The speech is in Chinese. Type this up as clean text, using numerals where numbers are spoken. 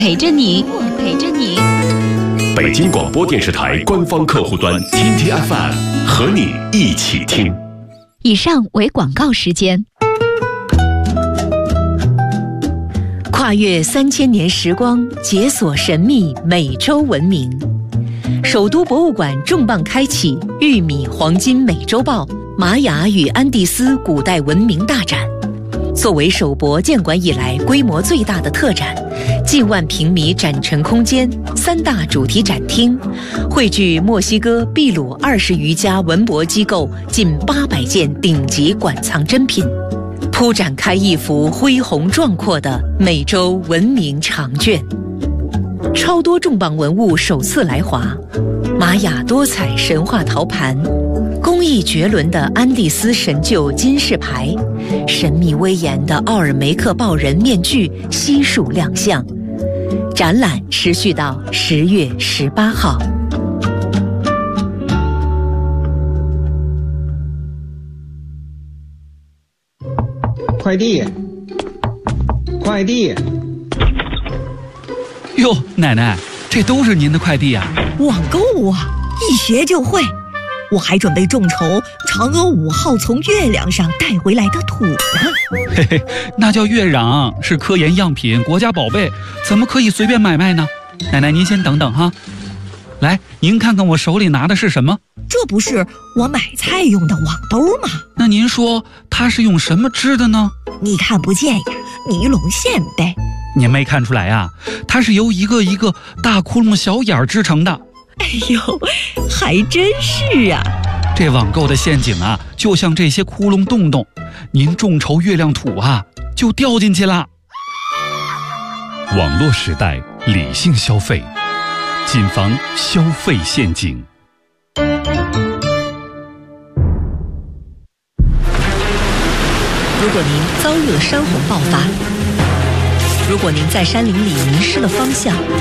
陪着你，我陪着你。 北京广播电视台官方客户端天天 FM 和你一起听。 以上为广告时间。 跨越3000年时光，解锁神秘美洲文明。首都博物馆重磅开启玉米黄金美洲豹玛雅与安第斯古代文明大展。作为首博建馆以来规模最大的特展，近万平米展陈空间，3大主题展厅，汇聚墨西哥、秘鲁20余家文博机构近800件顶级馆藏珍品，铺展开一幅恢宏壮阔的美洲文明长卷。超多重磅文物首次来华，玛雅多彩神话陶盘，工艺绝伦的安第斯神鹫金饰牌，神秘威严的奥尔梅克豹人面具悉数亮相。展览持续到10月18号。 快递，快递！ 哟，奶奶，这都是您的快递啊！ 网购啊，一学就会。我还准备众筹嫦娥5号从月亮上带回来的土呢。 嘿嘿，那叫月壤，是科研样品，国家宝贝，怎么可以随便买卖呢？奶奶，您先等等哈。来，您看看我手里拿的是什么？ 这不是我买菜用的网兜吗？ 那您说它是用什么织的呢？ 你看不见呀，尼龙线呗。 您没看出来呀？它是由一个一个大窟窿小眼儿织成的。 哎呦，还真是啊！ 这网购的陷阱啊，就像这些窟窿洞洞，您众筹月亮土啊，就掉进去了。 网络时代，理性消费，谨防消费陷阱。 如果您遭遇了山洪爆发，如果您在山林里迷失了方向，